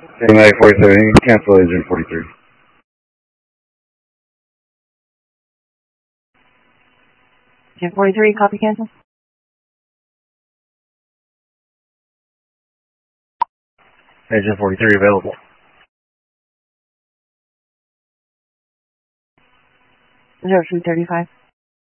Mag 47, you can cancel Agent 43. Agent 43, copy cancel. Agent 43 available. 0335.